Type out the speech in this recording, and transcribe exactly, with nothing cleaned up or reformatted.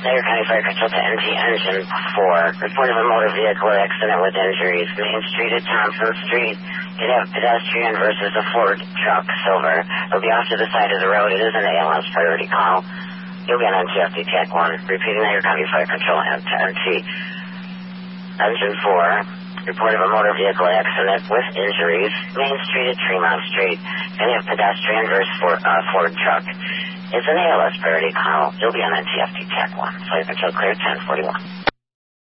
Niagara County Fire Control to N T Engine four. Report of a motor vehicle accident with injuries. Main Street at Thompson Street. You have pedestrian versus a Ford truck, silver. It'll be off to the side of the road. It is an A L S priority call. You'll be on N T F D Tech one. Repeating Niagara County Fire Control to N T Engine four. Report of a motor vehicle accident with injuries. Main Street at Tremont Street. And you have pedestrian versus Ford, uh, Ford truck. It's an A L S priority call. You'll be on N T F D Tech one. Fire Control clear ten forty-one.